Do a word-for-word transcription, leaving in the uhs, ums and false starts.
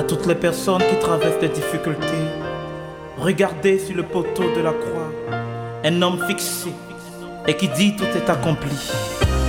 toutes les personnes qui traversent des difficultés, regardez sur le poteau de la croix un homme fixé et qui dit tout est accompli.